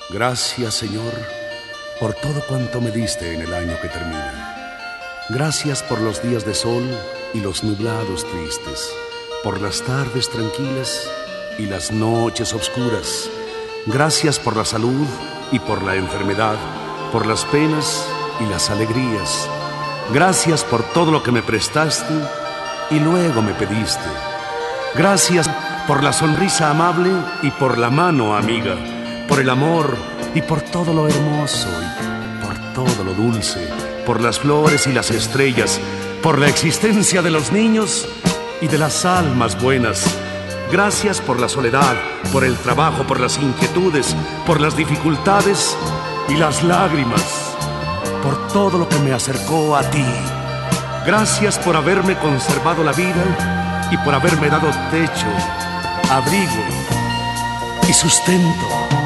Gracias, Señor, por todo cuanto me diste en el año que termina. Gracias por los días de sol y los nublados tristes, por las tardes tranquilas y las noches oscuras. Gracias por la salud y por la enfermedad, por las penas y las alegrías. Gracias por todo lo que me prestaste y luego me pediste. Gracias por la sonrisa amable y por la mano amiga, por el amor y por todo lo hermoso y por todo lo dulce, por las flores y las estrellas, por la existencia de los niños y de las almas buenas. Gracias por la soledad, por el trabajo, por las inquietudes, por las dificultades y las lágrimas, por todo lo que me acercó a ti. Gracias por haberme conservado la vida y por haberme dado techo, abrigo y sustento.